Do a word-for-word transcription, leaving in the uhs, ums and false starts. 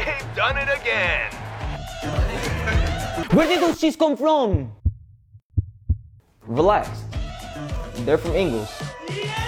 They've done it again. Where did those cheese come from? Relax. They're from Ingles.